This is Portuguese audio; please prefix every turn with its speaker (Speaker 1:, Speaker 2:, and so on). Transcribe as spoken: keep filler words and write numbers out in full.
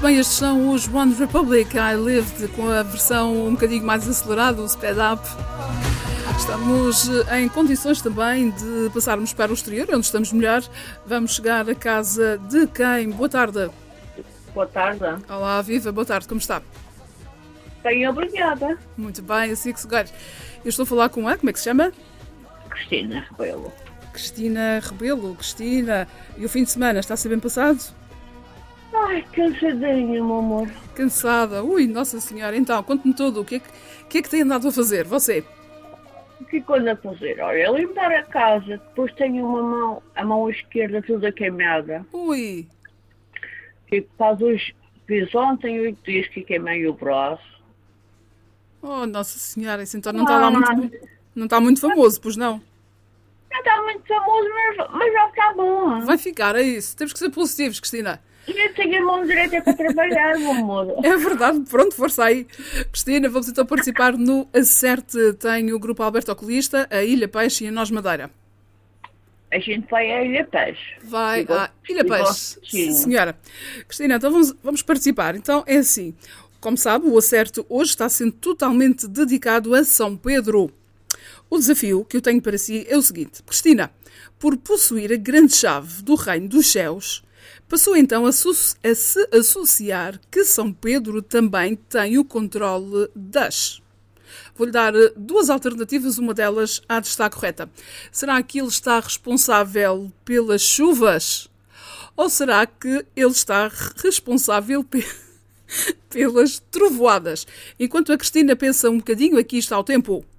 Speaker 1: bem, estes são os One Republic, I Lived, com a versão um bocadinho mais acelerada, o Speed Up. Estamos em condições também de passarmos para o exterior, onde estamos melhor. Vamos chegar à casa de quem? Boa tarde.
Speaker 2: Boa tarde.
Speaker 1: Olá, viva, boa tarde, como está?
Speaker 2: Bem, obrigada.
Speaker 1: Muito bem, assim que se gosta. Eu estou a falar com a, como é que se chama?
Speaker 2: Cristina Rebelo.
Speaker 1: Cristina Rebelo. Cristina, e o fim de semana está a ser bem passado?
Speaker 2: Ai, cansadinha, meu amor.
Speaker 1: Cansada? Ui, Nossa Senhora. Então, conte-me tudo. O que é que, o que é que tem andado a fazer, você?
Speaker 2: O que é que ando a fazer? Olha, limpar a casa, depois tenho uma mão, a mão esquerda toda queimada.
Speaker 1: Ui.
Speaker 2: Que faz hoje, fiz ontem oito dias que queimei o braço.
Speaker 1: Oh, Nossa Senhora, isso então não está lá muito, não está muito famoso, pois não?
Speaker 2: Não está muito famoso, mas, mas já está bom.
Speaker 1: Vai ficar, é isso. Temos que ser positivos, Cristina.
Speaker 2: Eu tenho a mão direita para trabalhar, meu amor.
Speaker 1: É verdade, pronto, força aí. Cristina, vamos então participar no Acerte. Tem o Grupo Alberto Oculista, a Ilha Peixe e a Nós Madeira.
Speaker 2: A gente vai à Ilha Peixe.
Speaker 1: Vai
Speaker 2: Igual,
Speaker 1: à Ilha Peixe. Sim, senhora. Cristina, então vamos, vamos participar. Então é assim, como sabe, o Acerte hoje está sendo totalmente dedicado a São Pedro. O desafio que eu tenho para si é o seguinte. Cristina, por possuir a grande chave do Reino dos Céus, passou então a, su- a se associar que São Pedro também tem o controle das. Vou-lhe dar duas alternativas, uma delas há de estar correta. Será que ele está responsável pelas chuvas? Ou será que ele está responsável pe- pelas trovoadas? Enquanto a Cristina pensa um bocadinho, aqui está o tempo.